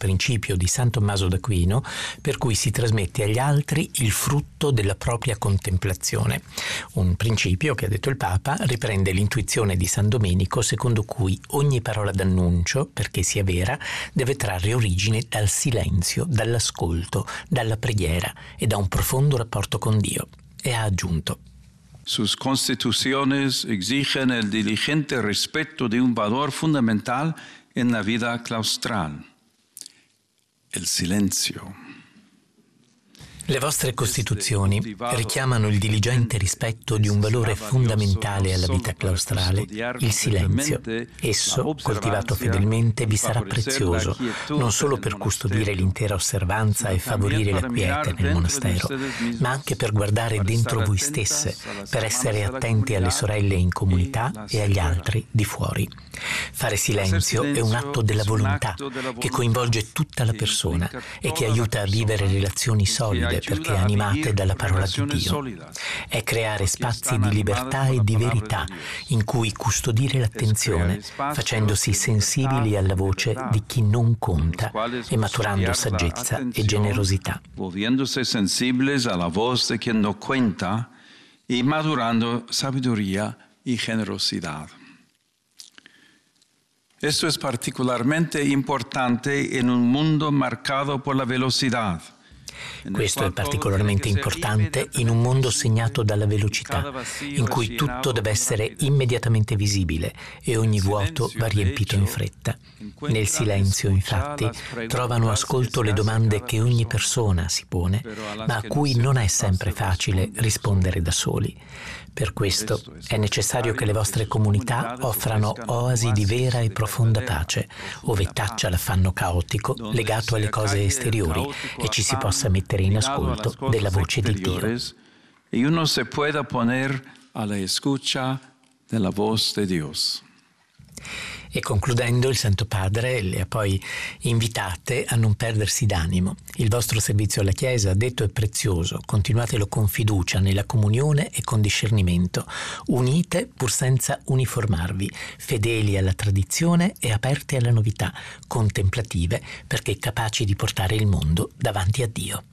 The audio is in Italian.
principio di San Tommaso d'Aquino per cui si trasmette agli altri il frutto della propria contemplazione. Un principio che, ha detto il Papa, riprende l'intuizione di San Domenico secondo cui ogni parola d'annuncio, perché sia vera, deve trarre origine dal silenzio, dall'ascolto, dalla preghiera e da un profondo rapporto con Dio. E ha aggiunto: Sus constituciones exigen el diligente respeto de un valor fundamental en la vida claustral, el silencio. Le vostre Costituzioni richiamano il diligente rispetto di un valore fondamentale alla vita claustrale, il silenzio. Esso, coltivato fedelmente, vi sarà prezioso, non solo per custodire l'intera osservanza e favorire la quiete nel monastero, ma anche per guardare dentro voi stesse, per essere attenti alle sorelle in comunità e agli altri di fuori. Fare silenzio è un atto della volontà che coinvolge tutta la persona e che aiuta a vivere relazioni solide perché animate dalla parola di Dio. È creare spazi di libertà e di verità in cui custodire l'attenzione, facendosi sensibili alla voce di chi non conta e maturando saggezza e generosità. Volviéndose sensibles a la voz de quien no cuenta y madurando sabiduría y generosidad. Esto es particularmente importante en un mundo marcado por la velocidad. Questo è particolarmente importante in un mondo segnato dalla velocità, in cui tutto deve essere immediatamente visibile e ogni vuoto va riempito in fretta. Nel silenzio, infatti, trovano ascolto le domande che ogni persona si pone, ma a cui non è sempre facile rispondere da soli. Per questo è necessario che le vostre comunità offrano oasi di vera e profonda pace, ove taccia l'affanno caotico legato alle cose esteriori e ci si possa mettere in ascolto della voce di Dio. E uno se pueda poner alla escucha della voz de Dios. E concludendo, il Santo Padre le ha poi invitate a non perdersi d'animo. Il vostro servizio alla Chiesa, detto, è prezioso. Continuatelo con fiducia nella comunione e con discernimento. Unite pur senza uniformarvi, fedeli alla tradizione e aperte alla novità, contemplative perché capaci di portare il mondo davanti a Dio.